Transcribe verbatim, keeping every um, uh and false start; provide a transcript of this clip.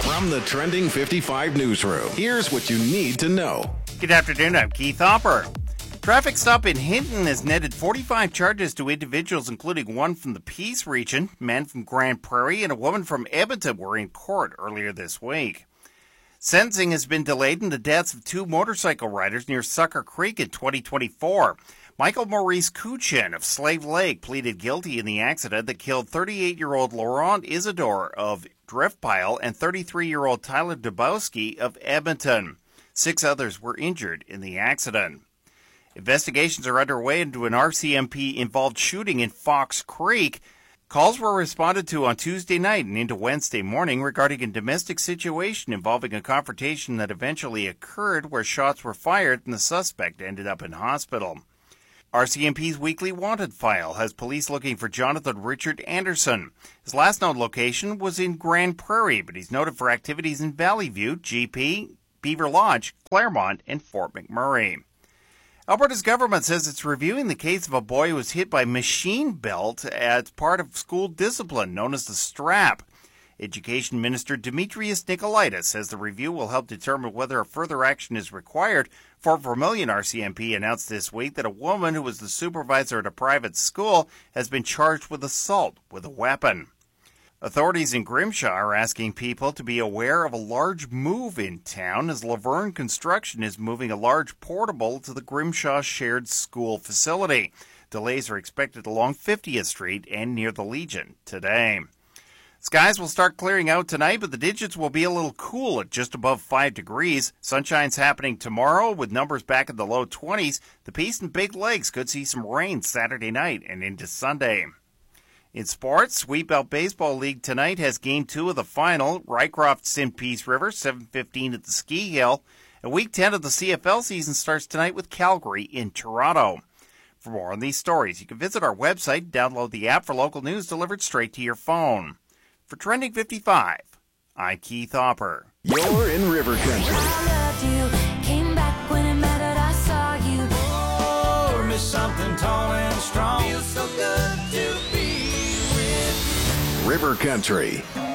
From the Trending fifty-five newsroom, here's what you need to know. Good afternoon, I'm Keith Hopper. Traffic stop in Hinton has netted forty-five charges to individuals, including one from the Peace region. Men from Grand Prairie and a woman from Edmonton were in court earlier this week. Sentencing has been delayed in the deaths of two motorcycle riders near Sucker Creek in twenty twenty-four. Michael Maurice Kuchin of Slave Lake pleaded guilty in the accident that killed thirty-eight-year-old Laurent Isidore of Driftpile and thirty-three-year-old Tyler Dubowski of Edmonton. Six others were injured in the accident. Investigations are underway into an R C M P-involved shooting in Fox Creek. Calls were responded to on Tuesday night and into Wednesday morning regarding a domestic situation involving a confrontation that eventually occurred where shots were fired and the suspect ended up in hospital. R C M P's weekly wanted file has police looking for Jonathan Richard Anderson. His last known location was in Grand Prairie, but he's noted for activities in Valley View, G P, Beaver Lodge, Claremont, and Fort McMurray. Alberta's government says it's reviewing the case of a boy who was hit by machine belt as part of school discipline known as the strap. Education Minister Demetrius Nicolaitis says the review will help determine whether a further action is required. Fort Vermilion R C M P announced this week that a woman who was the supervisor at a private school has been charged with assault with a weapon. Authorities in Grimshaw are asking people to be aware of a large move in town as Laverne Construction is moving a large portable to the Grimshaw Shared School facility. Delays are expected along fiftieth Street and near the Legion today. Skies will start clearing out tonight, but the digits will be a little cool at just above five degrees. Sunshine's happening tomorrow with numbers back in the low twenties. The Peace and Big Lakes could see some rain Saturday night and into Sunday. In sports, Sweet Belt Baseball League tonight has Game two of the final. Rycroft's in Peace River, seven fifteen at the Ski Hill. And Week ten of the C F L season starts tonight with Calgary in Toronto. For more on these stories, you can visit our website and download the app for local news delivered straight to your phone. For Trending fifty-five, I'm Keith Hopper. You're in River Country. I loved you, came back when it mattered, I saw you. Oh, miss something tall and strong. Feels so good to be with you. River Country.